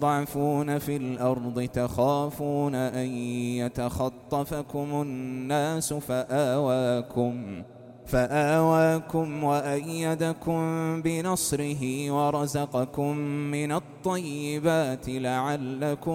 تستضعفون في الأرض تخافون أن يتخطفكم الناس فآواكم وأيدكم بنصره ورزقكم من الطيبات لعلكم